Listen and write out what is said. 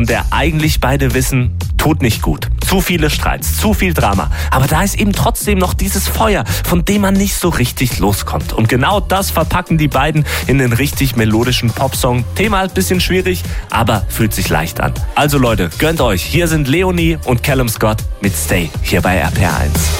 der eigentlich beide wissen, tut nicht gut. Zu viele Streits, zu viel Drama. Aber da ist eben trotzdem noch dieses Feuer, von dem man nicht so richtig loskommt. Und genau das verpacken die beiden in den richtig melodischen Popsong. Thema halt ein bisschen schwierig, aber fühlt sich leicht an. Also Leute, gönnt euch. Hier sind Leonie und Callum Scott mit Stay hier bei RPR1.